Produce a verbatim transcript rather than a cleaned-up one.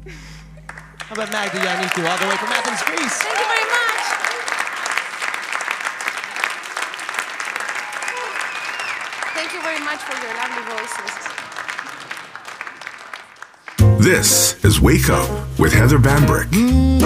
How about Magda Yanniku, all the way from Athens, Greece? Thank you very much. Thank you very much for your lovely voices. This is Wake Up with Heather Bambrick.